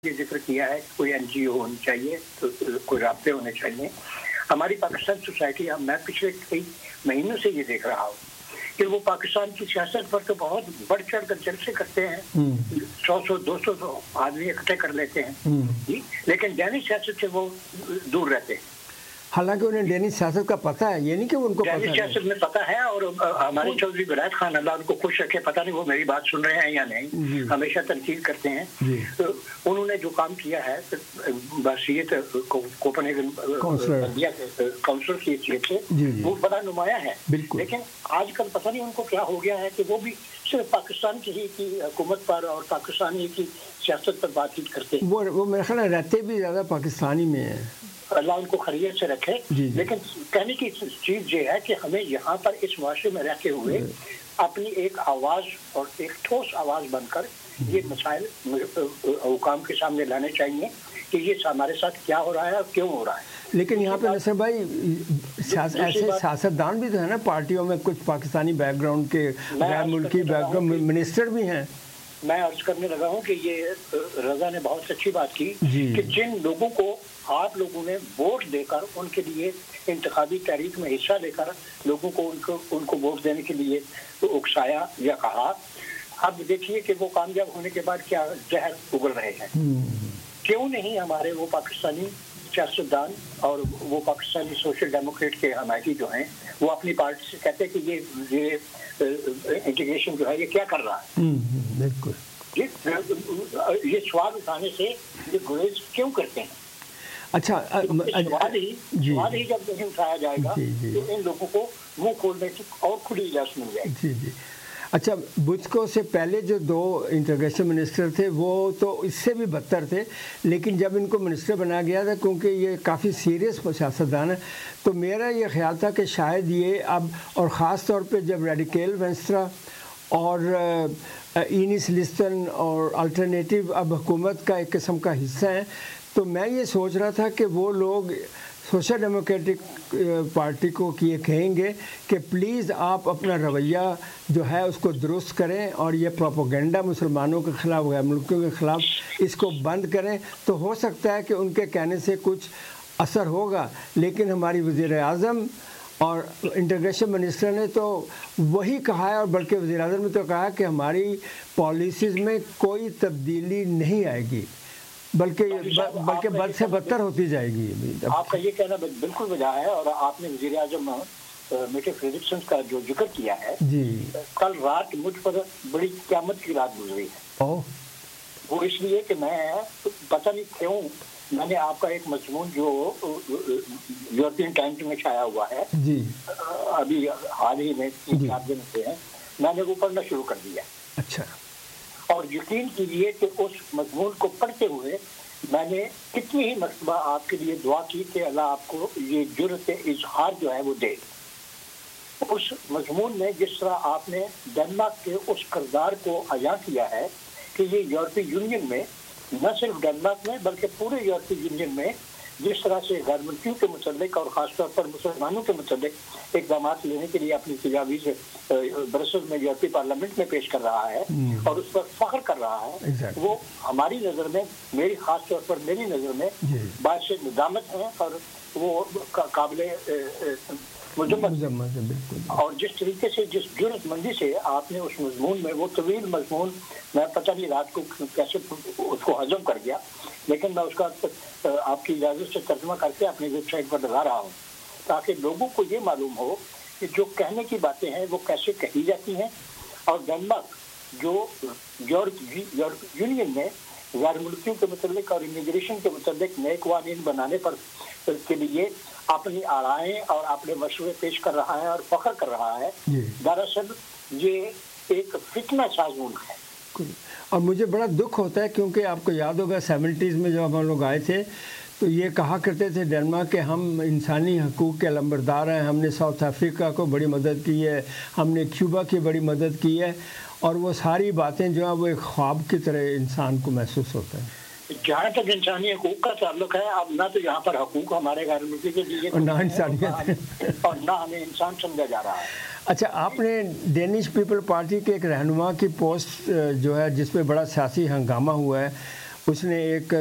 یہ ذکر کیا ہے کہ کوئی NGO ہونی چاہیے، تو کوئی رابطے ہونے چاہیے. ہماری پاکستان سوسائٹی، میں پچھلے کئی مہینوں سے یہ دیکھ رہا ہوں کہ وہ پاکستان کی سیاست پر تو بہت بڑھ چڑھ کر جلسے کرتے ہیں، 100-200 آدمی اکٹھے کر لیتے ہیں جی، لیکن دینی سیاست سے وہ دور رہتے ہیں. حالانکہ انہیں دینی سیاست کا پتہ ہے، یہ نہیں کہ ان کو پتہ ہے. دینی سیاست میں پتہ ہے، اور ہمارے چودھری ولایت خان اللہ ان کو خوش رکھے، پتہ نہیں وہ میری بات سن رہے ہیں یا نہیں، ہمیشہ تنقید کرتے ہیں. انہوں نے جو کام کیا ہے بحثیت کوپنہیگن کونسل کی حیثیت سے وہ بڑا نمایاں ہے. لیکن آج کل پتہ نہیں ان کو کیا ہو گیا ہے کہ وہ بھی صرف پاکستان کی حکومت پر اور پاکستانی کی سیاست پر بات چیت کرتے ہیں. وہ میرے خیال میں رہتے بھی زیادہ پاکستانی میں ہیں. اللہ ان کو خیریت سے رکھے. لیکن کہنے کی چیز یہ ہے کہ ہمیں یہاں پر اس معاشرے میں رہتے ہوئے اپنی ایک آواز اور ایک ٹھوس آواز بن کر یہ مسائل حکام کے سامنے لانے چاہیے کہ یہ ہمارے ساتھ کیا ہو رہا ہے اور کیوں ہو رہا ہے. لیکن یہاں پہ نصر بھائی ایسے سیاستدان بھی تو ہیں نا پارٹیوں میں، کچھ پاکستانی بیک گراؤنڈ کے، غیر ملکی بیک گراؤنڈ منسٹر بھی ہیں. میں عرض کرنے لگا ہوں کہ یہ رضا نے بہت اچھی بات کی کہ جن لوگوں کو آپ لوگوں نے ووٹ دے کر ان کے لیے انتخابی تحریک میں حصہ لے کر لوگوں کو ان کو ووٹ دینے کے لیے اکسایا یا کہا، اب دیکھیے کہ وہ کامیاب ہونے کے بعد کیا زہر اگل رہے ہیں. کیوں نہیں ہمارے وہ پاکستانی سیاستدان اور وہ پاکستانی سوشل ڈیموکریٹ کے حمایتی جو ہیں وہ اپنی پارٹی سے کہتے ہیں کہ یہ انٹیگریشن جو ہے یہ کیا کر رہا ہے. بالکل جی، یہ سوال اٹھانے سے یہ گریز کیوں کرتے ہیں؟ اچھا سوال ہی جب نہیں اٹھایا جائے گا تو ان لوگوں کو منہ کھولنے کی اور کھلی اجازت مل جائے گی. جی. اچھا، بچکو سے پہلے جو 2 انٹیگریشن منسٹر تھے وہ تو اس سے بھی بدتر تھے، لیکن جب ان کو منسٹر بنایا گیا تھا کیونکہ یہ کافی سیریس سیاستدان ہے، تو میرا یہ خیال تھا کہ شاید یہ اب، اور خاص طور پہ جب ریڈیکل وینسٹرا اور اینیس لسٹن اور الٹرنیٹیو اب حکومت کا ایک قسم کا حصہ ہیں، تو میں یہ سوچ رہا تھا کہ وہ لوگ سوشل ڈیموکریٹک پارٹی کو یہ کہیں گے کہ پلیز آپ اپنا رویہ جو ہے اس کو درست کریں اور یہ پروپیگنڈا مسلمانوں کے خلاف، غیر ملکیوں کے خلاف اس کو بند کریں. تو ہو سکتا ہے کہ ان کے کہنے سے کچھ اثر ہوگا. لیکن ہماری وزیر اعظم اور انٹیگریشن منسٹر نے تو وہی کہا ہے، اور بلکہ وزیر اعظم نے تو کہا کہ ہماری پالیسیز میں کوئی تبدیلی نہیں آئے گی، بلکہ بد سے بدتر ہوتی جائے گی. آپ کا یہ کہنا بالکل وجہ ہے، اور آپ نے وزیر اعظم میٹے فریڈرکسن کا جو ذکر کیا ہے، کل رات مجھ پر بڑی قیامت کی رات گزری ہے. وہ اس لیے کہ میں پتہ نہیں کیوں میں نے آپ کا ایک مضمون جو یورپین ٹائمز میں چھایا ہوا ہے ابھی حال ہی میں 3-4 دن سے ہیں، میں نے وہ پڑھنا شروع کر دیا. اچھا. اور یقین کیجیے کہ اس مضمون کو پڑھتے ہوئے میں نے کتنی ہی مرتبہ آپ کے لیے دعا کی کہ اللہ آپ کو یہ جرأت اظہار جو ہے وہ دے. اس مضمون میں جس طرح آپ نے ڈنمارک کے اس کردار کو عیاں کیا ہے کہ یہ یورپی یونین میں، نہ صرف ڈنمارک میں بلکہ پورے یورپی یونین میں جس طرح سے غیر ملکیوں کے متعلق اور خاص طور پر مسلمانوں کے متعلق اقدامات لینے کے لیے اپنی تجاویز برسلز میں یورپی پارلیمنٹ میں پیش کر رہا ہے اور اس پر فخر کر رہا ہے، وہ ہماری نظر میں، میری خاص طور پر میری نظر میں باعث ندامت ہیں اور وہ قابل مذمت. اور جس طریقے سے، جس جرأت مندی سے آپ نے اس مضمون میں، وہ طویل مضمون، میں پتہ نہیں رات کو کیسے اس کو ہضم کر گیا، لیکن میں اس کا آپ کی اجازت سے ترجمہ کر کے اپنی ویب سائٹ پر لگا رہا ہوں تاکہ لوگوں کو یہ معلوم ہو کہ جو کہنے کی باتیں ہیں وہ کیسے کہی جاتی ہیں. اور ڈنمارک جو یورپ یونین میں غیر ملکیوں کے متعلق اور امیگریشن کے متعلق نئے قوانین بنانے پر کے لیے اپنی آرائیں اور اپنے مشورے پیش کر رہا ہے اور فخر کر رہا ہے، دراصل یہ ایک فتنہ ساز ملک ہے. اور مجھے بڑا دکھ ہوتا ہے کیونکہ آپ کو یاد ہوگا 70s میں جب ہم لوگ آئے تھے تو یہ کہا کرتے تھے ڈنمارک کہ ہم انسانی حقوق کے علمبردار ہیں، ہم نے ساؤتھ افریقہ کو بڑی مدد کی ہے، ہم نے کیوبا کی بڑی مدد کی ہے، اور وہ ساری باتیں جو ہیں وہ ایک خواب کی طرح انسان کو محسوس ہوتا ہے. جہاں تک انسانی حقوق کا تعلق ہے، اب نہ تو یہاں پر حقوق ہمارے غیر ملکی کے لیے اور نہ انسانیت اور نہ ہمیں انسان سمجھا جا رہا ہے. اچھا، آپ نے ڈینش پیپل پارٹی کے ایک رہنما کی پوسٹ جو ہے جس پہ بڑا سیاسی ہنگامہ ہوا ہے، اس نے ایک